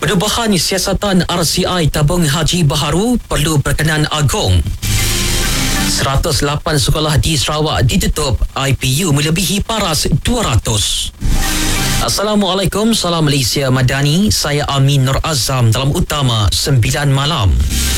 Perubahan siasatan RCI tabung haji baharu perlu berkenan agung. 108 sekolah di Sarawak ditutup, IPU melebihi paras 200. Assalamualaikum, salam Malaysia Madani. Saya Amin Nur Azam dalam Utama 9 Malam.